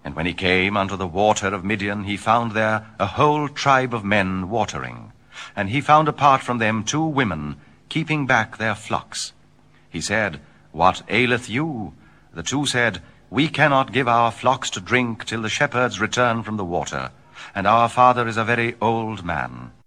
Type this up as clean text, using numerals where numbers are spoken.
And when he came unto the water of Midian, he found there a whole tribe of men watering. And he found apart from them 2 women, keeping back their flocks. He said, What aileth you? The 2 said, We cannot give our flocks to drink till the shepherds return from the water, and our father is a very old man.